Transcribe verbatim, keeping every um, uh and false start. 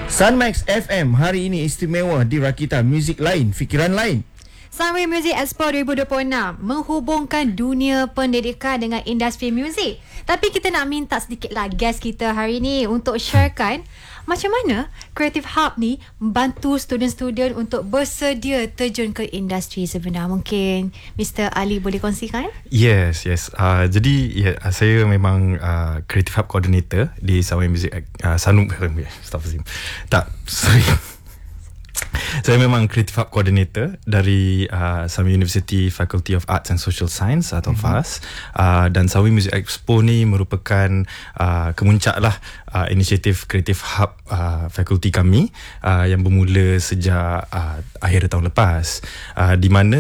Sunmax F M hari ini istimewa di Rakita Muzik Lain, Fikiran Lain. Sunway Music Expo dua ribu dua puluh enam menghubungkan dunia pendidikan dengan industri muzik. Tapi kita nak minta sedikitlah guest kita hari ini untuk sharekan macam mana Creative Hub ni membantu student-student untuk bersedia terjun ke industri sebenar. Mungkin Mister Ali boleh kongsikan? Yes, yes. Uh, jadi yeah, saya memang uh, Creative Hub Coordinator di Sunway Music uh, Sanu Astagfirullahalazim. Tak, sorry. Saya memang Creative Hub Coordinator dari uh, Sunway University Faculty of Arts and Social Science atau mm-hmm. F A S, uh, dan Sunway Music Expo ni merupakan uh, kemuncak lah uh, inisiatif Creative Hub uh, fakulti kami uh, yang bermula sejak uh, akhir tahun lepas, uh, di mana